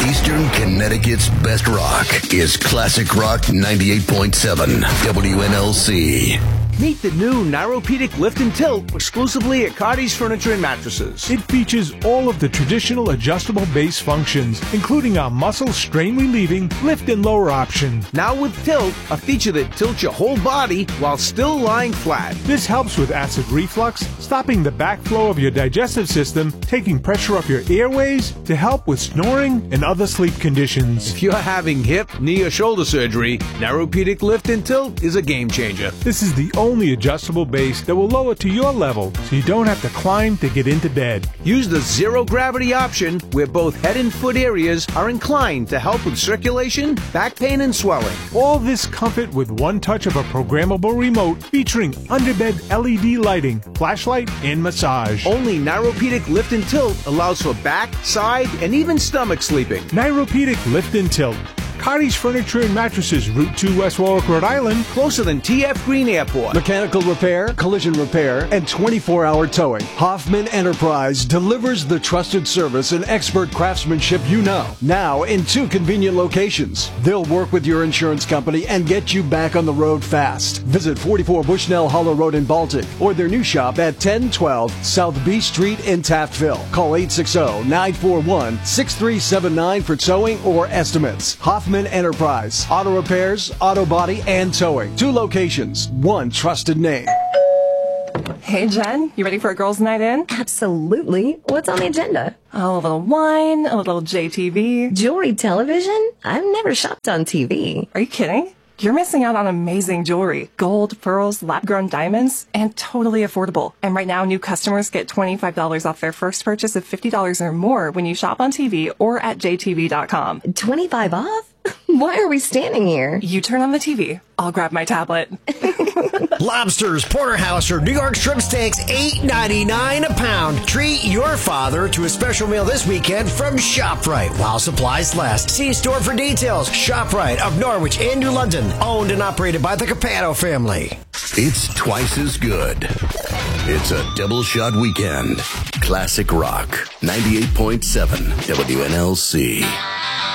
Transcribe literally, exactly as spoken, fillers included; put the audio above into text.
Eastern Connecticut's best rock is Classic Rock ninety-eight point seven W N L C. Meet the new Neuropedic Lift and Tilt exclusively at Cardi's Furniture and Mattresses. It features all of the traditional adjustable base functions, including our muscle strain relieving lift and lower option. Now with Tilt, a feature that tilts your whole body while still lying flat. This helps with acid reflux, stopping the backflow of your digestive system, taking pressure off your airways to help with snoring and other sleep conditions. If you're having hip, knee, or shoulder surgery, Neuropedic Lift and Tilt is a game changer. This is the only adjustable base that will lower to your level so you don't have to climb to get into bed. Use the zero gravity option where both head and foot areas are inclined to help with circulation, back pain, and swelling. All this comfort with one touch of a programmable remote featuring underbed L E D lighting, flashlight, and massage. Only Neuropedic Lift and Tilt allows for back, side, and even stomach sleeping. Neuropedic Lift and Tilt. Cardi's Furniture and Mattresses, Route two, West Warwick, Rhode Island. Closer than T F Green Airport. Mechanical repair, collision repair, and twenty-four hour towing. Hoffman Enterprise delivers the trusted service and expert craftsmanship you know. Now in two convenient locations. They'll work with your insurance company and get you back on the road fast. Visit forty-four Bushnell Hollow Road in Baltic or their new shop at ten twelve South B Street in Taftville. Call eight six zero, nine four one, six three seven nine for towing or estimates. Hoffman Enterprise. Auto repairs, auto body, and towing. Two locations, one trusted name. Hey, Jen, you ready for a girls' night in? Absolutely. What's on the agenda? Oh, a little wine, a little J T V. Jewelry television? I've never shopped on T V. Are you kidding? You're missing out on amazing jewelry. Gold, pearls, lab-grown diamonds, and totally affordable. And right now, new customers get twenty-five dollars off their first purchase of fifty dollars or more when you shop on T V or at J T V dot com. twenty-five off? Why are we standing here? You turn on the T V. I'll grab my tablet. Lobsters, porterhouse, or New York strip steaks, eight ninety-nine a pound. Treat your father to a special meal this weekend from ShopRite while supplies last. See store for details. ShopRite of Norwich and New London. Owned and operated by the Capano family. It's twice as good. It's a double shot weekend. Classic Rock ninety-eight point seven W N L C.